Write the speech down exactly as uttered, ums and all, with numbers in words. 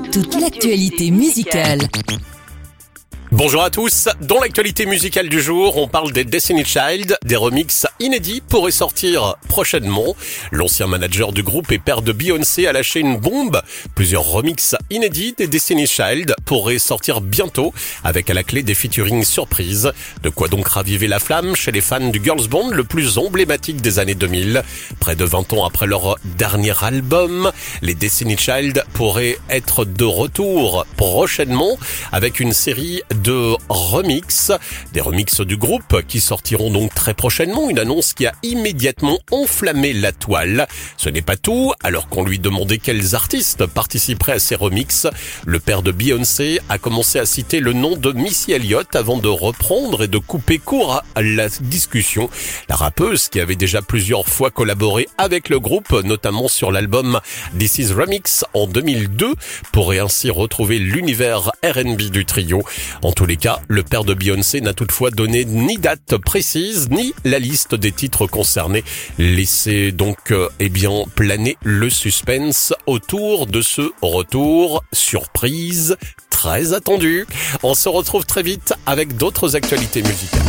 toute l'actualité musicale. Bonjour à tous, dans l'actualité musicale du jour, on parle des Destiny Child, des remixes inédits pourraient sortir prochainement. L'ancien manager du groupe et père de Beyoncé a lâché une bombe. Plusieurs remixes inédits des Destiny Child pourraient sortir bientôt, avec à la clé des featuring surprises. De quoi donc raviver la flamme chez les fans du girls band le plus emblématique des années deux mille. Près de vingt ans après leur dernier album, les Destiny Child pourraient être de retour prochainement avec une série de remix, des remixes du groupe qui sortiront donc très prochainement, une annonce qui a immédiatement enflammé la toile. Ce n'est pas tout, alors qu'on lui demandait quels artistes participeraient à ces remixes, le père de Beyoncé a commencé à citer le nom de Missy Elliott avant de reprendre et de couper court à la discussion. La rappeuse, qui avait déjà plusieurs fois collaboré avec le groupe, notamment sur l'album This Is Remix en deux mille deux, pourrait ainsi retrouver l'univers R and B du trio. En tous les cas, le père de Beyoncé n'a toutefois donné ni date précise, ni la liste des titres concernés. Laissez donc euh, eh bien planer le suspense autour de ce retour surprise très attendu. On se retrouve très vite avec d'autres actualités musicales.